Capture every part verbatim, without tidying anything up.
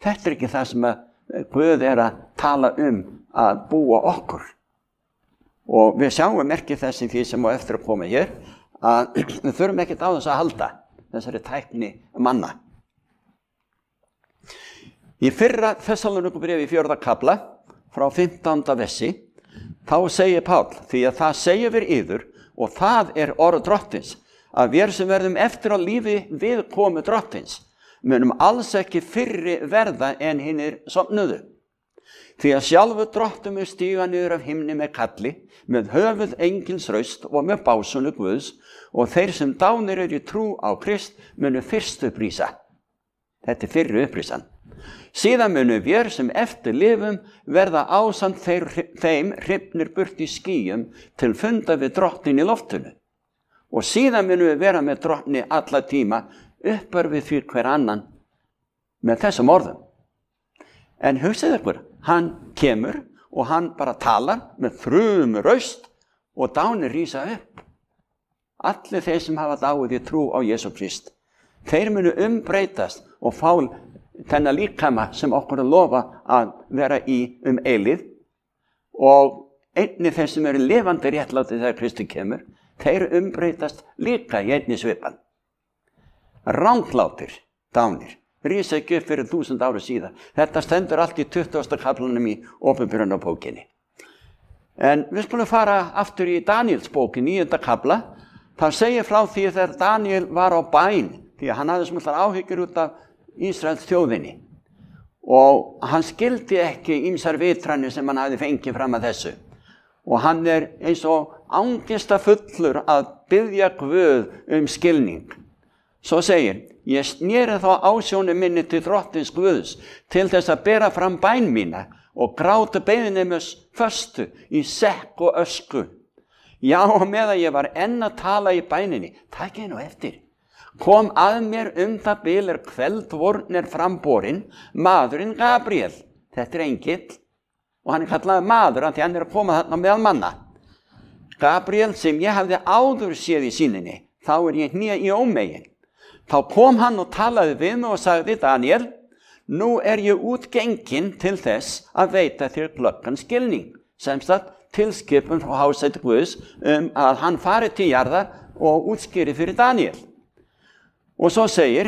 Þetta er ekki það sem að Guð er að tala um að búa okkur. Og við sjáum merki þess í því sem á eftir að koma hér, að við þurfum ekkert á þess að halda, þessari tækni manna. Í fyrra Þessalóníkubréfi í fjórða kafla, frá fimmtánda versi, þá segir Páll, því að það segir við yður, og það er orð drottins, að við sem verðum eftir á lífi við komu drottins, munum alls ekki fyrri verða en hinnir sofnuðu. Því að sjálfur drottum við stíga niður af himni með kalli, með höfuð engils raust og með básunu Guðs, og þeir sem dánir eru í trú á Krist munu fyrst upprísa. Þetta er fyrri upprísan. Síðan munu við sem eftir lifum verða ásamt þeir, þeim hrifnir burt í skýjum til funda við drottin í loftinu. Og síðan munu við vera með drottni alla tíma, uppar við fyrir hver annan með þessum orðum. En hugsið ykkur, hann kemur og hann bara talar með þrumur raust og dánir rísa upp. Allir þeir sem hafa dáið í trú á Jesú Krist, þeir munu umbreytast og fá þennan líkama sem okkur er lofa að vera í um eilíð, og einnig þeir sem eru lifandi réttlátir þegar Kristi kemur, þeir umbreytast líka í einni svipan. Ranglátir dánir rísa ekki upp fyrir þúsund ára síðan. Þetta stendur allt í tuttugasta kaflanum í Åpenbarunarbókinni. En við skulum fara aftur í Daníels bókin, níunda kafla. Það segir frá því þegar Daníel var á bæn, því að hann hafði smullar áhyggjur út af Ísraels þjóðinni. Og hann skildi ekki ýmsar vitranir sem hann hafði fengið fram að þessu. Og hann er eins og angistafullur að biðja Guð um skilning. Svo segir, ég sneri þá ásjónu minni til drottins Guðs til þess að bera fram bæn mína og gráta beiðni með föstu í sekk og ösku. Já, og meðan ég var enn að tala í bæninni, takk ég nú eftir, kom að mér um það bil er kveldvorn er framborinn, maðurinn Gabriel. Þetta er engill og hann er kallaður maður af því hann er að koma þarna meðal manna. Gabriel sem ég hafði áður séð í sýninni, þá er ég hné í ómegin. Þá kom hann og talaði við mig og sagði, Daniel, nú er ég útgenginn til þess að veita þér glöggan skilning, sem sagt tilskipun frá hásæti Guðs um að hann fari til jarðar og útskýri fyrir Daniel. Og svo segir,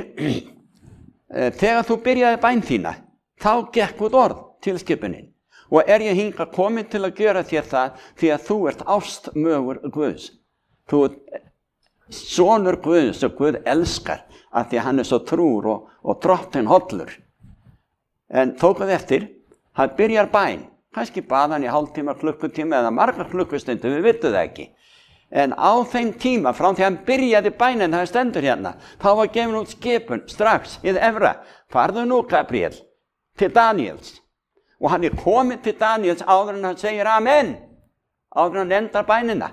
þegar þú byrjaði bæn þína, þá gekk út orð tilskipunin. Og er ég hingað komin til að gera þér það því að þú ert ástmögur Guðs. Þú ert sonur Guðs og Guð elskar af því að hann er svo trúr og, og drottinn hollur. En tókuð eftir, hann byrjar bæn. Kannski bað hann í hálftíma, klukkutíma eða margar klukkustundir, við vitum það ekki. En á þeim tíma, frá því hann byrjaði bænin, það stendur hérna, þá var gefin út skipun strax í efra. Farðu nú, Gabriel, til Daniels. Og hann er komið til Daniels áður en hann segir amen, áður en hann endar bænina.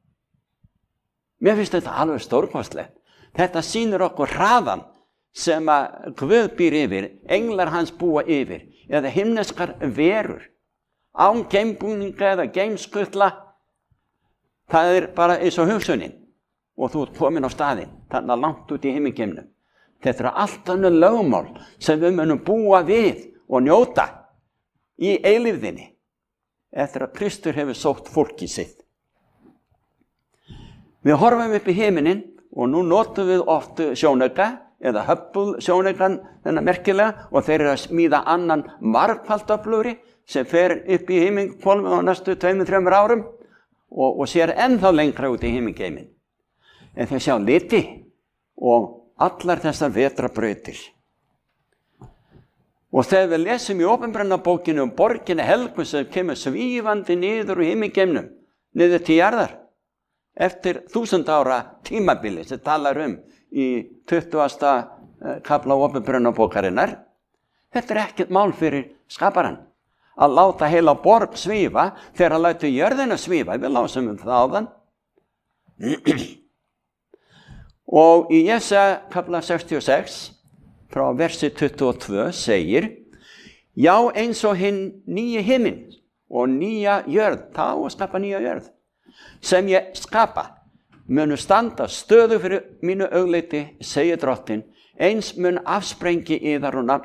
Mér finnst þetta alveg stórkostlegt. Þetta sýnir okkur hraðan sem að Guð býr yfir, englar hans búa yfir, eða himneskar verur, án geimbúninga eða geimskutla. Það er bara eins og hugsunin og þú ert komin á staðinn, þarna langt út í himingeimnum. Þetta er allt önnur lögmál sem við munum búa við og njóta í eilífðinni eftir að Kristur hefur sótt fólkið sitt. Við horfum upp í himinin og nú notum við oft sjónauka eða Hubble sjónaukan þennan merkilega og þeir eru að smíða annan margfaldöflugri sem fer upp í himinhvolfið á næstu tveimur, þremur árum og, og sér ennþá lengra út í himingeiminn. En þeir sjá liti og allar þessar vetrarbrautir. Og þegar við lesum í Åpenbarunarbókinu um borginni helgu sem kemur svífandi niður úr himingeimnum, niður til jarðar, eftir þúsund ára tímabili sem talar um í tuttugasta kafla Åpenbarunarbókarinnar. Þetta er ekkert mál fyrir skaparann að láta heila borg svífa þegar hann lætur jörðina svífa. Við lásum um það áðan. Og í Jesaja kafla sextíu og sex frá versi tuttugu og tvö segir, já eins og hinn nýja himinn og nýja jörð, þá að skapa nýja jörð, sem ég skapa, munu standa stöðu fyrir mínu augleiti, segir drottin, eins mun afsprengi yðar og nafn